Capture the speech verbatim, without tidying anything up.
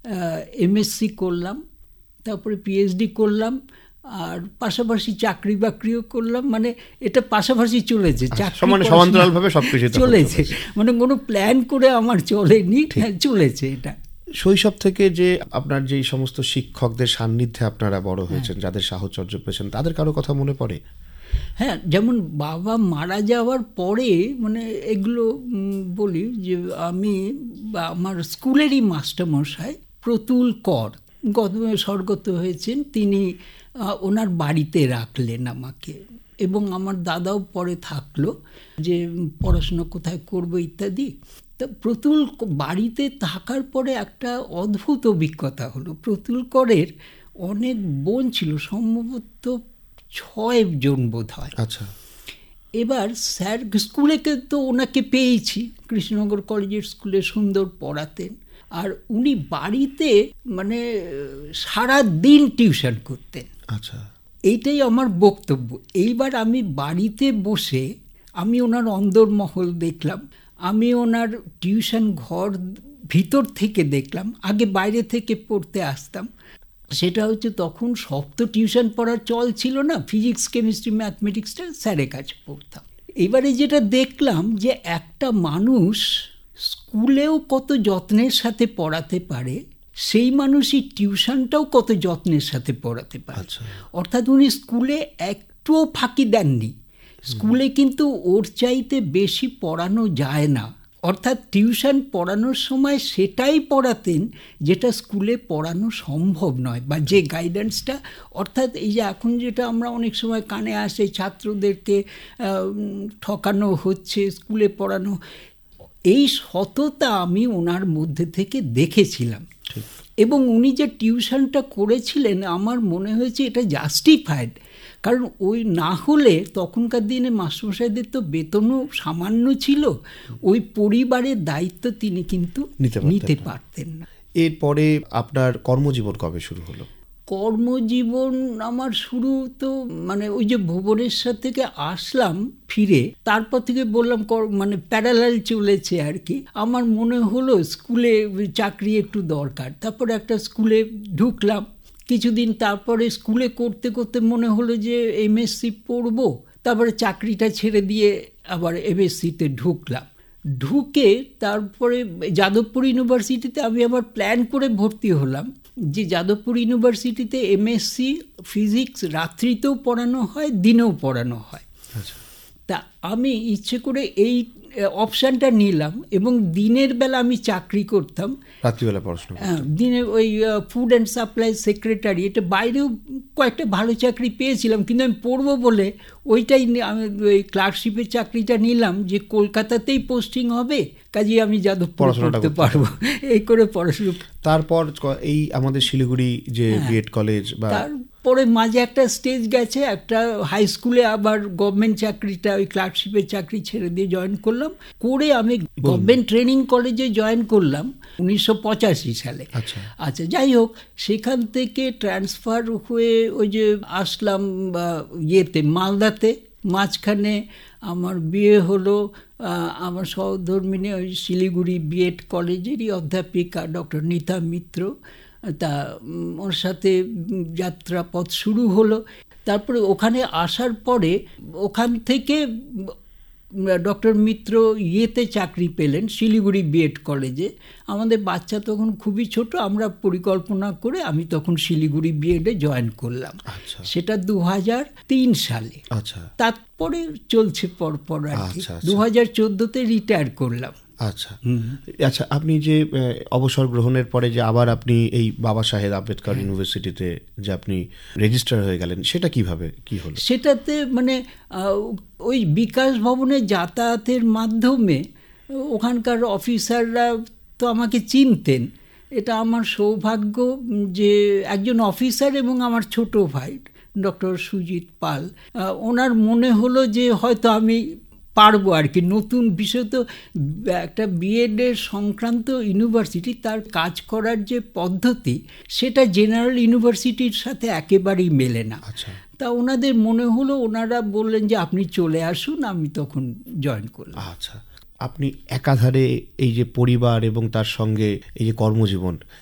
MSc করলাম, তারপরে PhD করলাম, আর পাশাপাশি চাকরি বাকরিও করলাম। মানে এটা পাশাপাশি চলেছে, সমান্তরালভাবে সবকিছু চলেছে, মানে কোনো প্ল্যান করে আমার চলেনি, চলেছে এটা। শৈশব থেকে যে আপনার যে সমস্ত শিক্ষকদের সান্নিধ্যে আপনারা বড় হয়েছেন, যাদের সাহচর্য পেয়েছেন, তাদের কারো কথা মনে পড়ে? হ্যাঁ, যেমন বাবা মারা যাওয়ার পরে মানে এগুলো বলি যে আমি আমার স্কুলেরই মাস্টারমশাই প্রতুল কর গত স্বর্গত হয়েছেন, তিনি ওনার বাড়িতে রাখলেন আমাকে, এবং আমার দাদাও পরে থাকলো, যে পড়াশোনা কোথায় করবো ইত্যাদি। তা প্রতুল বাড়িতে থাকার পরে একটা অদ্ভুত অভিজ্ঞতা হলো। প্রতুল করের অনেক বোন ছিল, সম্ভবত ছয় জন বোধ হয়। আচ্ছা। এবার স্যার স্কুলে তো ওনাকে পেয়েছি, কৃষ্ণনগর কলেজের স্কুলে সুন্দর পড়াতেন, আর উনি বাড়িতে মানে সারা দিন টিউশন করতেন। আচ্ছা। এইটাই আমার বক্তব্য। এইবার আমি বাড়িতে বসে আমি ওনার অন্দরমহল দেখলাম, আমি ওনার টিউশন ঘর ভিতর থেকে দেখলাম। আগে বাইরে থেকে পড়তে আসতাম, সেটা হচ্ছে তখন সব তো টিউশন পড়ার চল ছিল না, ফিজিক্স কেমিস্ট্রি ম্যাথমেটিক্সটা স্যারের কাছে পড়তাম। এবারে যেটা দেখলাম যে একটা মানুষ স্কুলেও কত যত্নের সাথে পড়াতে পারে, সেই মানুষই টিউশনটাও কত যত্নের সাথে পড়াতে পারে। অর্থাৎ উনি স্কুলে একটুও ফাঁকি দেননি। স্কুলে কিন্তু ওর চাইতে বেশি পড়ানো যায় না, অর্থাৎ টিউশন পড়ানোর সময় সেটাই পড়াতেন যেটা স্কুলে পড়ানো সম্ভব নয়, বা যে গাইডেন্সটা, অর্থাৎ এই যে এখন যেটা আমরা অনেক সময় কানে আসে ছাত্রদেরকে ঠকানো হচ্ছে স্কুলে পড়ানো, এই সততা আমি ওনার মধ্যে থেকে দেখেছিলাম। এবং উনি যে টিউশনটা করেছিলেন আমার মনে হয়েছে এটা জাস্টিফাইড, কারণ ওই না হলে তখনকার দিনে মাস্টারমশাইদের তো বেতনও সামান্য ছিল, ওই পরিবারের দায়িত্ব তিনি কিন্তু নিতে পারতেন না। এরপরে আপনার কর্মজীবন কবে শুরু হলো? কর্মজীবন আমার শুরু তো মানে ওই যে ভুবনেশ্বর থেকে আসলাম ফিরে, তারপর থেকে বললাম মানে প্যারালাল চলেছে আর কি। আমার মনে হলো স্কুলে চাকরি একটু দরকার, তারপরে একটা স্কুলে ঢুকলাম কিছুদিন, তারপরে স্কুলে করতে করতে মনে হলো যে এমএসসি পড়বো, তারপরে চাকরিটা ছেড়ে দিয়ে আবার এমএসসিতে ঢুকলাম। ঢুকে তারপরে যাদবপুর ইউনিভার্সিটিতে আমি আবার প্ল্যান করে ভর্তি হলাম যে যাদবপুর ইউনিভার্সিটিতে এমএসসি ফিজিক্স রাত্রিতেও পড়ানো হয়, দিনেও পড়ানো হয়। তা আমি ইচ্ছে করে এই অপশানটা নিলাম, এবং দিনের বেলা আমি চাকরি করতাম, রাত্রিবেলা পড়াশোনা। হ্যাঁ, দিনে ওই ফুড অ্যান্ড সাপ্লাই সেক্রেটারি, এটা বাইরেও কয়েকটা ভালো চাকরি পেয়েছিলাম, কিন্তু আমি পড়বো বলে ওইটাই আমি ওই ক্লার্কশিপের চাকরিটা নিলাম, যে কলকাতাতেই পোস্টিং হবে, কাজে আমি যাদবপুর পড়তে পারবো, এই করে পড়াশোনা। তারপর এই আমাদের শিলিগুড়ি যে বিএড কলেজ, বা পরে মাঝে একটা স্টেজ গেছে, একটা হাই স্কুলে আবার গভর্নমেন্ট চাকরিটা ওই ক্লার্কশিপের চাকরি ছেড়ে দিয়ে জয়েন করলাম, করে আমি গভর্নমেন্ট ট্রেনিং কলেজে জয়েন করলাম উনিশশো পঁচাশি সালে। আচ্ছা, যাই হোক, সেখান থেকে ট্রান্সফার হয়ে ওই যে আসলাম ইয়েতে মালদাতে। মাঝখানে আমার বিয়ে হলো আমার সহধর্মিনী ওই শিলিগুড়ি বিএড কলেজেরই অধ্যাপিকা ডক্টর নীতা মিত্র, তা ওর সাথে যাত্রাপথ শুরু হলো। তারপরে ওখানে আসার পরে ওখান থেকে ডক্টর মিত্র ইয়েতে চাকরি পেলেন শিলিগুড়ি বিএড কলেজে। আমাদের বাচ্চা তখন খুবই ছোট, আমরা পরিকল্পনা করে আমি তখন শিলিগুড়ি বিএডে জয়েন করলাম। সেটা দু হাজার তিন সালে। তারপরে চলছে পরপর আর কি। দু হাজার চোদ্দোতে রিটায়ার করলাম। আচ্ছা আচ্ছা আপনি যে অবসর গ্রহণের পরে যে আবার আপনি এই বাবা সাহেব আম্বেদকর ইউনিভার্সিটিতে যে আপনি রেজিস্ট্রার হয়ে গেলেন, সেটা কিভাবে কি হলো? সেটাতে মানে ওই বিকাশ ভবনে যাতায়াতের মাধ্যমে ওখানকার অফিসাররা তো আমাকে চিনতেন। এটা আমার সৌভাগ্য যে একজন অফিসার এবং আমার ছোট ভাই ডক্টর সুজিত পাল, ওনার মনে হলো যে হয়তো আমি পারবো আর কি। নতুন বিষয় তো একটা বিএডের সংক্রান্ত ইউনিভার্সিটি, তার কাজ করার যে পদ্ধতি সেটা জেনারেল ইউনিভার্সিটির সাথে একেবারেই মেলে না। তা ওনাদের মনে হলো, ওনারা বললেন যে আপনি চলে আসুন, আমি তখন জয়েন করলাম। আচ্ছা, আপনি একাধারে এই যে পরিবার এবং তার সঙ্গে এই যে কর্মজীবন,